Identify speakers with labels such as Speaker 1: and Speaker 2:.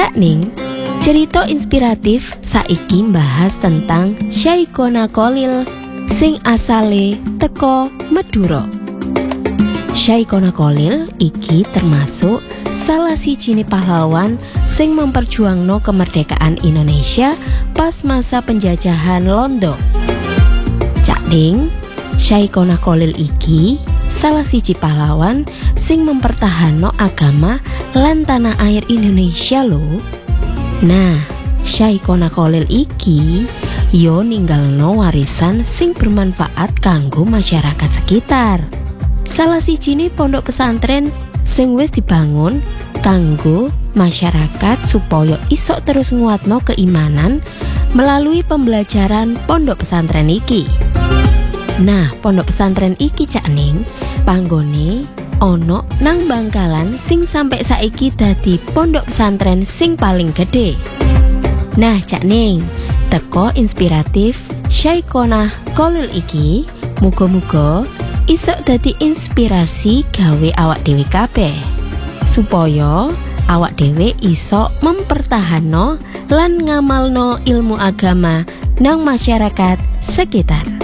Speaker 1: Cak Ning, cerita inspiratif saiki mbahas tentang Syaikona Cholil sing asale teko Madura. Syaikona Cholil iki termasuk salah sijine pahlawan sing memperjuangno kemerdekaan Indonesia pas masa penjajahan Londo. Cak Ning, Syaikona Cholil iki salah siji pahlawan sing mempertahanno agama lan tanah air Indonesia lho. Nah, Syaikona Cholil iki yo ninggalno warisan sing bermanfaat kanggo masyarakat sekitar. Salah sijine pondok pesantren sing wis dibangun kanggo masyarakat supaya isok terus nguatno keimanan melalui pembelajaran pondok pesantren iki. Nah, pondok pesantren iki Cak Ning panggone ono nang Bangkalan sing sampai saiki dadi pondok pesantren sing paling gede. Nah Cak Ning, teko inspiratif Syaikona Cholil iki muga-muga isok dadi inspirasi gawe awak dhewe kabeh supaya awak dhewe isok mempertahanno lan ngamalno ilmu agama nang masyarakat sekitar.